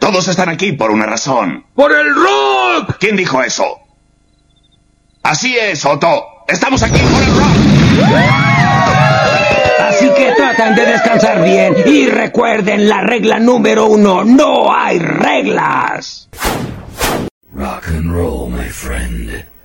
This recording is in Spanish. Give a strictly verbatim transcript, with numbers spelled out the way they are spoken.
Todos están aquí por una razón. ¡Por el rock! ¿Quién dijo eso? Así es, Otto. Estamos aquí por el rock. Así que traten de descansar bien y recuerden la regla número uno. No hay reglas. Rock and roll, my friend.